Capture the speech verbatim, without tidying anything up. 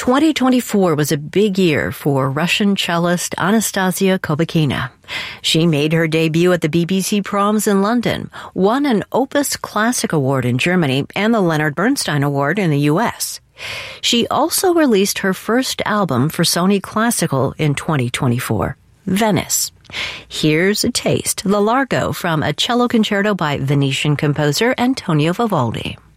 twenty twenty-four was a big year for Russian cellist Anastasia Kobakina. She made her debut at the B B C Proms in London, won an Opus Classic Award in Germany and the Leonard Bernstein Award in the U S. She also released her first album for Sony Classical in twenty twenty-four, Venice. Here's a taste, the Largo from a cello concerto by Venetian composer Antonio Vivaldi.